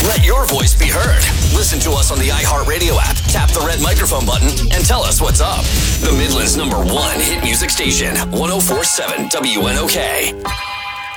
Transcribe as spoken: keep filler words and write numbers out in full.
Let your voice be heard. Listen to us on the iHeartRadio app. Tap the red microphone button and tell us what's up. The Midland's number one hit music station, one oh four point seven W N O K.